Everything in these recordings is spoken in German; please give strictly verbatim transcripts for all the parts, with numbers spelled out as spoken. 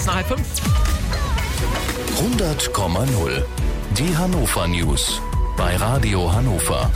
kurz nach halb fünf. hundert Komma null. Die Hannover News bei Radio Hannover.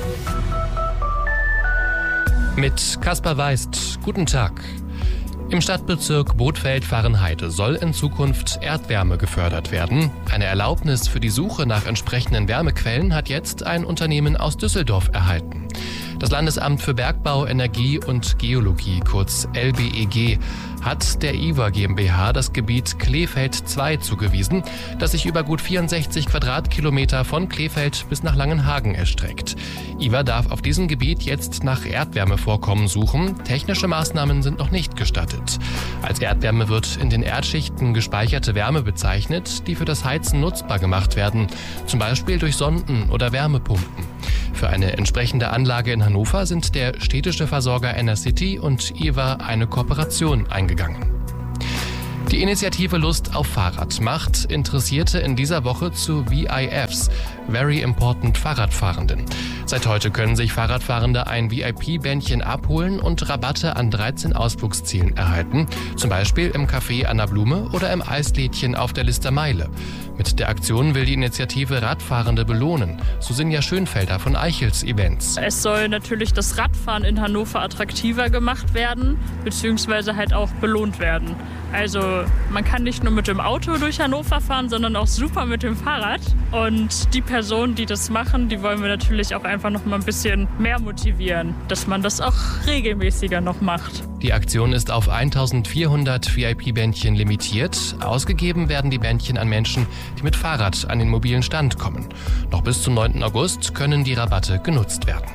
Mit Kaspar Weist. Guten Tag. Im Stadtbezirk Bothfeld-Fahrenheide soll in Zukunft Erdwärme gefördert werden. Eine Erlaubnis für die Suche nach entsprechenden Wärmequellen hat jetzt ein Unternehmen aus Düsseldorf erhalten. Das Landesamt für Bergbau, Energie und Geologie, kurz L B E G, hat der I W A GmbH das Gebiet Kleefeld zwei zugewiesen, das sich über gut vierundsechzig Quadratkilometer von Kleefeld bis nach Langenhagen erstreckt. I W A darf auf diesem Gebiet jetzt nach Erdwärmevorkommen suchen. Technische Maßnahmen sind noch nicht gestattet. Als Erdwärme wird in den Erdschichten gespeicherte Wärme bezeichnet, die für das Heizen nutzbar gemacht werden, zum Beispiel durch Sonden oder Wärmepumpen. Für eine entsprechende Anlage in Hannover sind der städtische Versorger Enercity und I W A eine Kooperation eingegangen. Die Initiative Lust auf Fahrrad macht Interessierte in dieser Woche zu V I Fs, Very Important Fahrradfahrenden. Seit heute können sich Fahrradfahrende ein V I P-Bändchen abholen und Rabatte an dreizehn Ausflugszielen erhalten, zum Beispiel im Café Anna Blume oder im Eislädchen auf der Lister Meile. Mit der Aktion will die Initiative Radfahrende belohnen, so Sinja Schönfelder von Eichels Events. Es soll natürlich das Radfahren in Hannover attraktiver gemacht werden, beziehungsweise halt auch belohnt werden. Also man kann nicht nur mit dem Auto durch Hannover fahren, sondern auch super mit dem Fahrrad. Und die Personen, die das machen, die wollen wir natürlich auch einfach noch mal ein bisschen mehr motivieren, dass man das auch regelmäßiger noch macht. Die Aktion ist auf eintausendvierhundert V I P-Bändchen limitiert. Ausgegeben werden die Bändchen an Menschen, die mit Fahrrad an den mobilen Stand kommen. Noch bis zum neunten August können die Rabatte genutzt werden.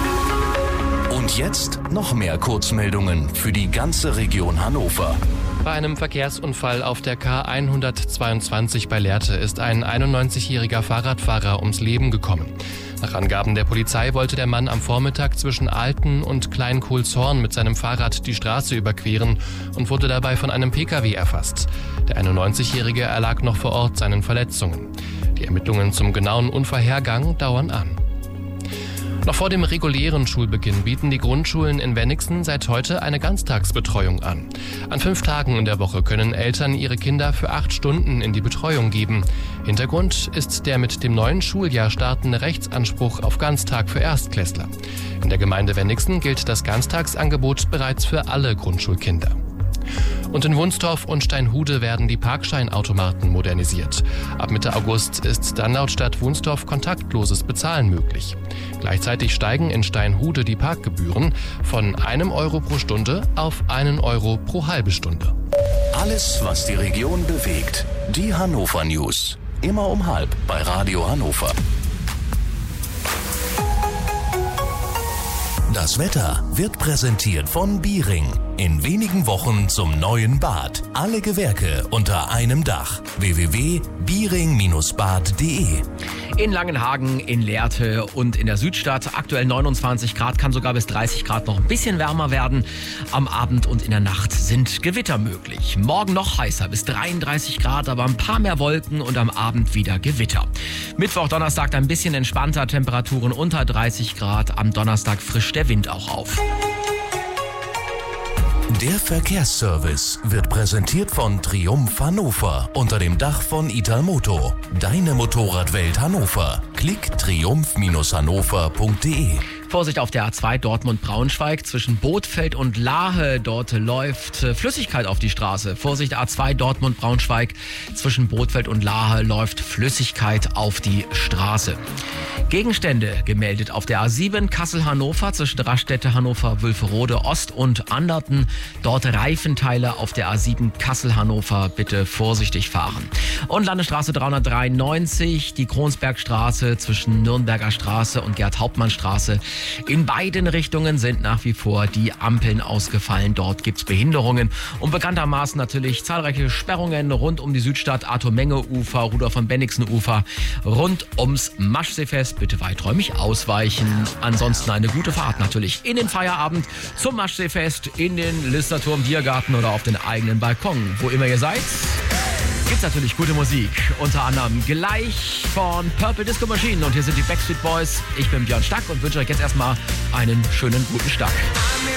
Und jetzt noch mehr Kurzmeldungen für die ganze Region Hannover. Bei einem Verkehrsunfall auf der K hundertzweiundzwanzig bei Lehrte ist ein einundneunzigjähriger Fahrradfahrer ums Leben gekommen. Nach Angaben der Polizei wollte der Mann am Vormittag zwischen Alten und Kleinkohlshorn mit seinem Fahrrad die Straße überqueren und wurde dabei von einem Pkw erfasst. Der einundneunzigjährige erlag noch vor Ort seinen Verletzungen. Die Ermittlungen zum genauen Unfallhergang dauern an. Noch vor dem regulären Schulbeginn bieten die Grundschulen in Wenigsen seit heute eine Ganztagsbetreuung an. An fünf Tagen in der Woche können Eltern ihre Kinder für acht Stunden in die Betreuung geben. Hintergrund ist der mit dem neuen Schuljahr startende Rechtsanspruch auf Ganztag für Erstklässler. In der Gemeinde Wenigsen gilt das Ganztagsangebot bereits für alle Grundschulkinder. Und in Wunstorf und Steinhude werden die Parkscheinautomaten modernisiert. Ab Mitte August ist dann laut Stadt Wunstorf kontaktloses Bezahlen möglich. Gleichzeitig steigen in Steinhude die Parkgebühren von einem Euro pro Stunde auf einen Euro pro halbe Stunde. Alles, was die Region bewegt. Die Hannover News. Immer um halb bei Radio Hannover. Das Wetter wird präsentiert von Biering. In wenigen Wochen zum neuen Bad. Alle Gewerke unter einem Dach. w w w punkt biering Bindestrich bad punkt de. In Langenhagen, in Lehrte und in der Südstadt aktuell neunundzwanzig Grad, kann sogar bis dreißig Grad noch ein bisschen wärmer werden. Am Abend und in der Nacht sind Gewitter möglich. Morgen noch heißer, bis dreiunddreißig Grad, aber ein paar mehr Wolken und am Abend wieder Gewitter. Mittwoch, Donnerstag ein bisschen entspannter, Temperaturen unter dreißig Grad. Am Donnerstag frischt der Wind auch auf. Der Verkehrsservice wird präsentiert von Triumph Hannover unter dem Dach von Italmoto. Deine Motorradwelt Hannover. Klick triumph Bindestrich hannover punkt de. Vorsicht auf der A zwei Dortmund-Braunschweig zwischen Bothfeld und Lahe. Dort läuft Flüssigkeit auf die Straße. Vorsicht A zwei Dortmund-Braunschweig zwischen Bothfeld und Lahe läuft Flüssigkeit auf die Straße. Gegenstände gemeldet auf der A sieben Kassel-Hannover zwischen Raststätte, Hannover, Wülferode, Ost und Anderten. Dort Reifenteile auf der A sieben Kassel-Hannover. Bitte vorsichtig fahren. Und Landesstraße dreihundertdreiundneunzig, die Kronsbergstraße zwischen Nürnberger Straße und Gerd-Hauptmann-Straße. In beiden Richtungen sind nach wie vor die Ampeln ausgefallen. Dort gibt es Behinderungen und bekanntermaßen natürlich zahlreiche Sperrungen rund um die Südstadt, Arthur-Menge-Ufer, Rudolf von Bennigsen-Ufer, rund ums Maschseefest. Bitte weiträumig ausweichen. Ansonsten eine gute Fahrt natürlich in den Feierabend zum Maschseefest, in den Listerturm Biergarten oder auf den eigenen Balkon. Wo immer ihr seid, gibt's natürlich gute Musik. Unter anderem gleich von Purple Disco Machine. Und hier sind die Backstreet Boys. Ich bin Björn Stack und wünsche euch jetzt erstmal einen schönen guten Start.